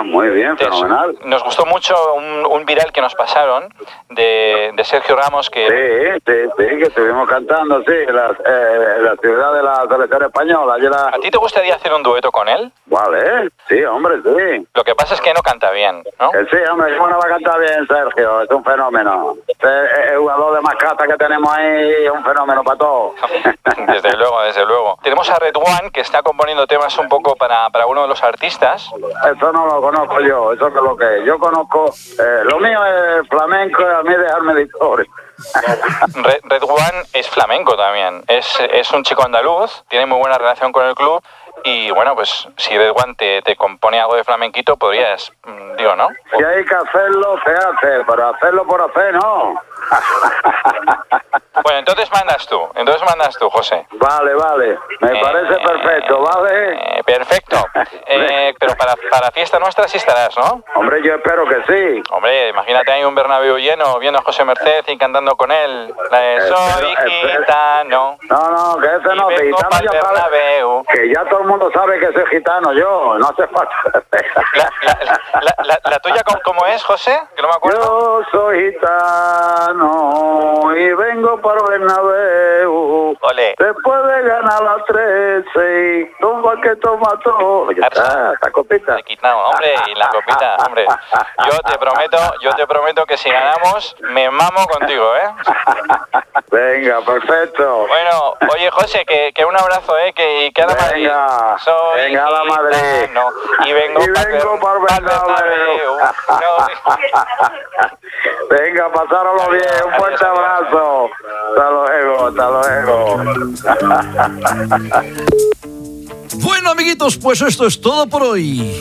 muy bien, fenomenal. Nos gustó mucho un viral que nos pasaron de Sergio Ramos que... Sí, que estuvimos cantando, sí, la ciudad de la selección española. ¿A ti te gustaría hacer un dueto con él? Vale, sí, hombre, sí. Lo que pasa es que no canta bien, ¿no? Sí, hombre, ¿cómo no va a cantar bien, Sergio? Es un fenómeno. El jugador de mascata que tenemos ahí es un fenómeno para todos. Desde luego. Tenemos a Red One, que está componiendo temas un poco para uno de los artistas. Eso no lo conozco yo, eso que es lo que es. Yo conozco, lo mío es flamenco y a mí dejarme de historia. Red One es flamenco también. Es un chico andaluz, tiene muy buena relación con el club. Y bueno, pues si Red One te compone algo de flamenquito, podrías, digo, ¿no? Si hay que hacerlo, se hace, pero hacerlo por hacer, no. Bueno, entonces mandas tú, José. Vale, me parece perfecto, ¿vale? Perfecto. Pero para fiesta nuestra sí estarás, ¿no? Hombre, yo espero que sí. Hombre, imagínate ahí un Bernabéu lleno, viendo a José Merced y cantando con él. La de Soy gitano. No, que ese no, de gitano ya sabe. Que ya todo el mundo sabe que soy gitano yo, no hace falta. ¿La tuya cómo es, José? Que no me acuerdo. Yo soy gitano y vengo para Bernabéu. Ole. Después de ganar la 13 y toma que toma todo. Ya está, esta copita. Hombre, y la copita, hombre. Yo te prometo que si ganamos, me mamo contigo, ¿eh? Venga, perfecto. Bueno, oye, José, que un abrazo, que a la Madrid. Venga, a la Madrid. Y vengo para Bernabéu. Venga, pasáronlo bien. Un fuerte abrazo. Hasta luego. Bueno, amiguitos, pues esto es todo por hoy.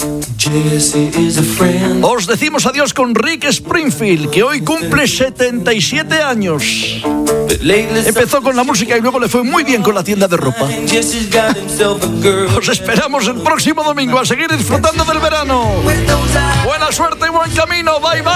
Os decimos adiós con Rick Springfield, que hoy cumple 77 años. Empezó con la música y luego le fue muy bien con la tienda de ropa. Os esperamos el próximo domingo a seguir disfrutando del verano. Buena suerte y buen camino. Bye, bye.